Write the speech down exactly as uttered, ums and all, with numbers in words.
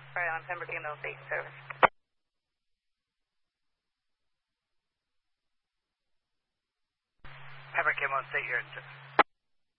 Right on, Pembroke Middle State Service. Pembroke Middle State, you're in